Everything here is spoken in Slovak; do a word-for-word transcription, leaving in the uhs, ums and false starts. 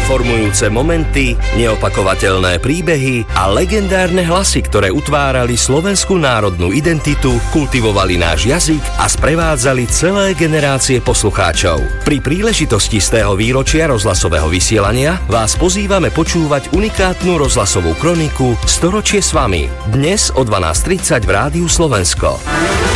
formujúce momenty, neopakovateľné príbehy a legendárne hlasy, ktoré utvárali slovenskú národnú identitu, kultivovali náš jazyk a sprevádzali celé generácie poslucháčov. Pri príležitosti z tého výročia rozhlasového vysielania vás pozývame počúvať unikátnu rozhlasovú kroniku Storočie s vami. Dnes o dvanásť tridsať v Rádiu Slovensko.